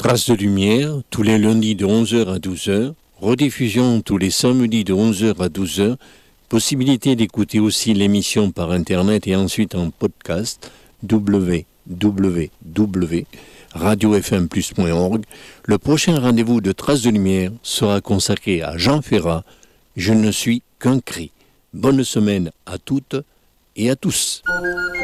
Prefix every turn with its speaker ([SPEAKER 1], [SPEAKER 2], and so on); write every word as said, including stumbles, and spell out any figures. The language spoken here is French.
[SPEAKER 1] Traces de lumière, tous les lundis de onze heures à douze heures, rediffusion tous les samedis de onze heures à douze heures, possibilité d'écouter aussi l'émission par Internet et ensuite en podcast, w w w point radio f m plus point org. Le prochain rendez-vous de Traces de lumière sera consacré à Jean Ferrat. Je ne suis qu'un cri. Bonne semaine à toutes et à tous.